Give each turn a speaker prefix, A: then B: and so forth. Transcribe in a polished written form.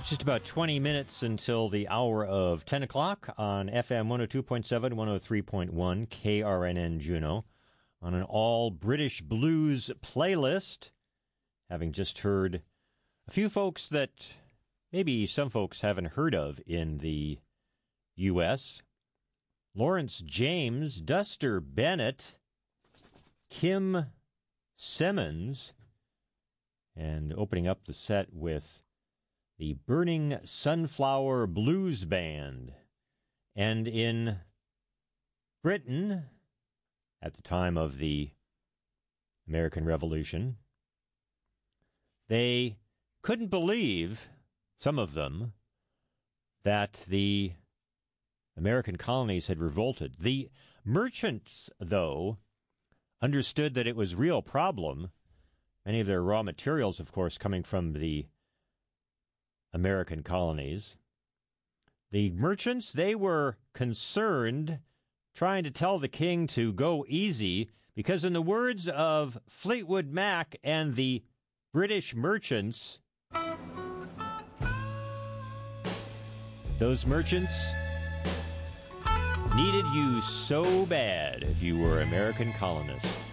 A: Just about 20 minutes until the hour of 10 o'clock on FM 102.7, 103.1, KRNN Juneau, on an all-British blues playlist, having just heard a few folks that maybe some folks haven't heard of in the U.S. Lawrence James, Duster Bennett, Kim Simmons, and opening up the set with the Burning Sunflower Blues Band. And in Britain, at the time of the American Revolution, they couldn't believe, some of them, that the American colonies had revolted. The merchants, though, understood that it was a real problem. Many of their raw materials, of course, coming from the American colonies. The merchants, they were concerned, trying to tell the king to go easy, because in the words of Fleetwood Mac and the British merchants, those merchants needed you so bad if you were American colonists.